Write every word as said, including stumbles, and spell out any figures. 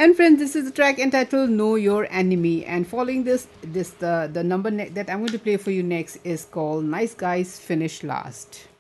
And friends, this is the track entitled "Know Your Enemy." And following this, this the the number ne- that I'm going to play for you next is called "Nice Guys Finish Last."